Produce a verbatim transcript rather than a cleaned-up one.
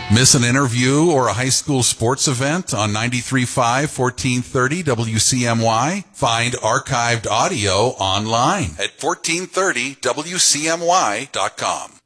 Miss an interview or a high school sports event on ninety-three point five, fourteen thirty W C M Y? Find archived audio online at fourteen thirty W C M Y dot com.